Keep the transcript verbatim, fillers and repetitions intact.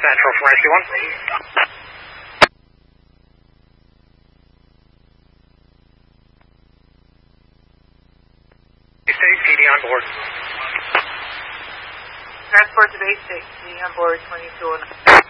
Central from R C one. Bay State, P D on board. Transport to Bay State, P D on board, twenty-two oh nine.